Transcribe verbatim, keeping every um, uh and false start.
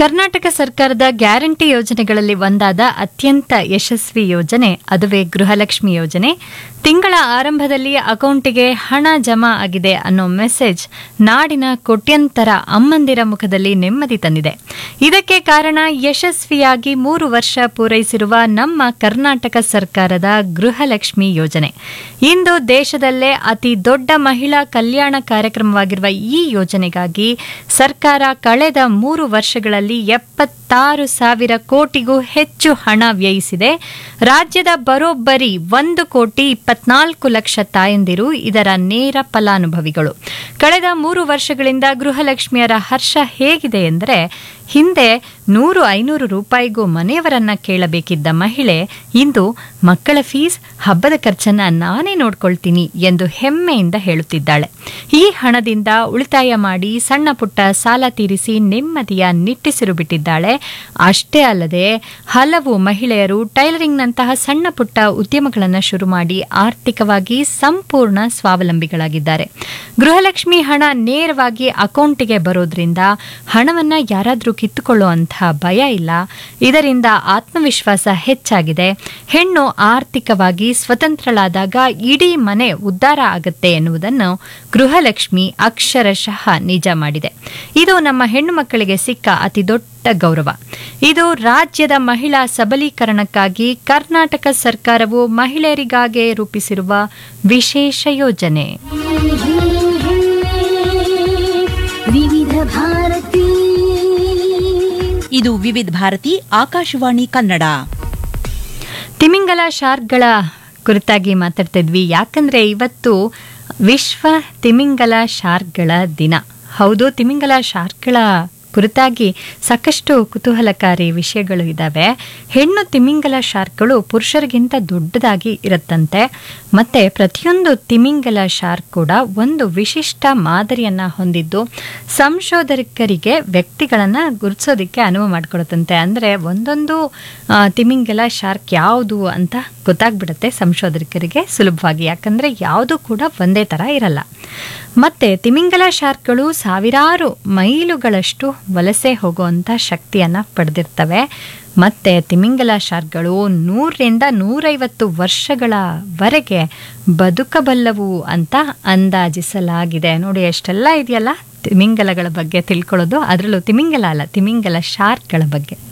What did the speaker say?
ಕರ್ನಾಟಕ ಸರ್ಕಾರದ ಗ್ಯಾರಂಟಿ ಯೋಜನೆಗಳಲ್ಲಿ ಒಂದಾದ ಅತ್ಯಂತ ಯಶಸ್ವಿ ಯೋಜನೆ ಅದುವೇ ಗೃಹಲಕ್ಷ್ಮಿ ಯೋಜನೆ. ತಿಂಗಳ ಆರಂಭದಲ್ಲಿ ಅಕೌಂಟಿಗೆ ಹಣ ಜಮಾ ಆಗಿದೆ ಅನ್ನೋ ಮೆಸೇಜ್ ನಾಡಿನ ಕೋಟ್ಯಂತರ ಅಮ್ಮಂದಿರ ಮುಖದಲ್ಲಿ ನೆಮ್ಮದಿ ತಂದಿದೆ. ಇದಕ್ಕೆ ಕಾರಣ ಯಶಸ್ವಿಯಾಗಿ ಮೂರು ವರ್ಷ ಪೂರೈಸಿರುವ ನಮ್ಮ ಕರ್ನಾಟಕ ಸರ್ಕಾರದ ಗೃಹಲಕ್ಷ್ಮಿ ಯೋಜನೆ. ಇಂದು ದೇಶದಲ್ಲೇ ಅತಿ ದೊಡ್ಡ ಮಹಿಳಾ ಕಲ್ಯಾಣ ಕಾರ್ಯಕ್ರಮವಾಗಿರುವ ಈ ಯೋಜನೆಗಾಗಿ ಸರ್ಕಾರ ಕಳೆದ ಮೂರು ವರ್ಷಗಳಲ್ಲಿ ಎಪ್ಪತ್ತಾರು ಸಾವಿರ ಕೋಟಿಗೂ ಹೆಚ್ಚು ಹಣ ವ್ಯಯಿಸಿದೆ. ರಾಜ್ಯದ ಬರೋಬ್ಬರಿ ಒಂದು ಕೋಟಿ ಇಪ್ಪತ್ನಾಲ್ಕು ಲಕ್ಷ ತಾಯಂದಿರು ಇದರ ನೇರ ಫಲಾನುಭವಿಗಳು. ಕಳೆದ ಮೂರು ವರ್ಷಗಳಿಂದ ಗೃಹಲಕ್ಷ್ಮಿಯರ ಹರ್ಷ ಹೇಗಿದೆ ಎಂದರೆ, ಹಿಂದೆ ನೂರು ಐನೂರು ರೂಪಾಯಿಗೂ ಮನೆಯವರನ್ನ ಕೇಳಬೇಕಿದ್ದ ಮಹಿಳೆ ಇಂದು ಮಕ್ಕಳ ಫೀಸ್, ಹಬ್ಬದ ಖರ್ಚನ್ನ ನಾನೇ ನೋಡ್ಕೊಳ್ತೀನಿ ಎಂದು ಹೆಮ್ಮೆಯಿಂದ ಹೇಳುತ್ತಿದ್ದಾಳೆ. ಈ ಹಣದಿಂದ ಉಳಿತಾಯ ಮಾಡಿ ಸಣ್ಣ ಪುಟ್ಟ ಸಾಲ ತೀರಿಸಿ ನೆಮ್ಮದಿಯ ನಿಟ್ಟಿಸಿರು ಬಿಟ್ಟಿದ್ದಾಳೆ. ಅಷ್ಟೇ ಅಲ್ಲದೆ ಹಲವು ಮಹಿಳೆಯರು ಟೈಲರಿಂಗ್ನಂತಹ ಸಣ್ಣ ಪುಟ್ಟ ಉದ್ಯಮಗಳನ್ನು ಶುರು ಮಾಡಿ ಆರ್ಥಿಕವಾಗಿ ಸಂಪೂರ್ಣ ಸ್ವಾವಲಂಬಿಗಳಾಗಿದ್ದಾರೆ. ಗೃಹಲಕ್ಷ್ಮಿ ಹಣ ನೇರವಾಗಿ ಅಕೌಂಟಿಗೆ ಬರೋದ್ರಿಂದ ಹಣವನ್ನ ಯಾರಾದರೂ ಕಿತ್ತುಕೊಳ್ಳುವಂತಹ ಭಯ ಇಲ್ಲ. ಇದರಿಂದ ಆತ್ಮವಿಶ್ವಾಸ ಹೆಚ್ಚಾಗಿದೆ. ಹೆಣ್ಣು ಆರ್ಥಿಕವಾಗಿ ಸ್ವತಂತ್ರಳಾದಾಗ ಇಡೀ ಮನೆ ಉದ್ಧಾರ ಆಗುತ್ತೆ ಎನ್ನುವುದನ್ನು ಗೃಹಲಕ್ಷ್ಮಿ ಅಕ್ಷರಶಃ ನಿಜ ಮಾಡಿದೆ. ಇದು ನಮ್ಮ ಹೆಣ್ಣು ಮಕ್ಕಳಿಗೆ ಸಿಕ್ಕ ಅತಿ ದೊಡ್ಡ ಗೌರವ. ಇದು ರಾಜ್ಯದ ಮಹಿಳಾ ಸಬಲೀಕರಣಕ್ಕಾಗಿ ಕರ್ನಾಟಕ ಸರ್ಕಾರವು ಮಹಿಳೆಯರಿಗಾಗೇ ರೂಪಿಸಿರುವ ವಿಶೇಷ ಯೋಜನೆ. ವಿವಿಧ ಭಾರತಿ ಇದು ವಿವಿಧ ಭಾರತಿ ಆಕಾಶವಾಣಿ ಕನ್ನಡ. ತಿಮಿಂಗಲ ಶಾರ್ಕ್ಗಳ ಕುರಿತಾಗಿ ಮಾತಾಡ್ತಿದ್ವಿ. ಯಾಕಂದ್ರೆ ಇವತ್ತು ವಿಶ್ವ ತಿಮಿಂಗಲ ಶಾರ್ಕ್ಗಳ ದಿನ. ಹೌದು, ತಿಮಿಂಗಲ ಶಾರ್ಕ್ಗಳ ಕುರಿತಾಗಿ ಸಾಕಷ್ಟು ಕುತೂಹಲಕಾರಿ ವಿಷಯಗಳು ಇದ್ದಾವೆ. ಹೆಣ್ಣು ತಿಮಿಂಗಲ ಶಾರ್ಕ್ಗಳು ಪುರುಷರಿಗಿಂತ ದೊಡ್ಡದಾಗಿ ಇರುತ್ತಂತೆ. ಮತ್ತೆ ಪ್ರತಿಯೊಂದು ತಿಮಿಂಗಲ ಶಾರ್ಕ್ ಕೂಡ ಒಂದು ವಿಶಿಷ್ಟ ಮಾದರಿಯನ್ನ ಹೊಂದಿದ್ದು ಸಂಶೋಧಕರಿಗೆ ವ್ಯಕ್ತಿಗಳನ್ನ ಗುರುತಿಸೋದಕ್ಕೆ ಅನುವು ಮಾಡಿಕೊಡುತ್ತಂತೆ. ಅಂದ್ರೆ ಒಂದೊಂದು ತಿಮಿಂಗಲ ಶಾರ್ಕ್ ಯಾವುದು ಅಂತ ಗೊತ್ತಾಗ್ಬಿಡುತ್ತೆ ಸಂಶೋಧಕರಿಗೆ ಸುಲಭವಾಗಿ. ಯಾಕಂದ್ರೆ ಯಾವುದು ಕೂಡ ಒಂದೇ ತರ ಇರಲ್ಲ. ಮತ್ತೆ ತಿಮಿಂಗಲ ಶಾರ್ಕ್ಗಳು ಸಾವಿರಾರು ಮೈಲುಗಳಷ್ಟು ವಲಸೆ ಹೋಗುವಂತ ಶಕ್ತಿಯನ್ನ ಪಡೆದಿರ್ತವೆ. ಮತ್ತೆ ತಿಮಿಂಗಲ ಶಾರ್ಕ್ಗಳು ನೂರರಿಂದ ನೂರೈವತ್ತು ವರ್ಷಗಳವರೆಗೆ ಬದುಕಬಲ್ಲವು ಅಂತ ಅಂದಾಜಿಸಲಾಗಿದೆ. ನೋಡಿ, ಎಷ್ಟೆಲ್ಲ ಇದೆಯಲ್ಲ ತಿಮಿಂಗಲಗಳ ಬಗ್ಗೆ ತಿಳ್ಕೊಳ್ಳೋದು. ಅದರಲ್ಲೂ ತಿಮಿಂಗಲ ಅಲ್ಲ, ತಿಮಿಂಗಲ ಶಾರ್ಕ್ಗಳ ಬಗ್ಗೆ.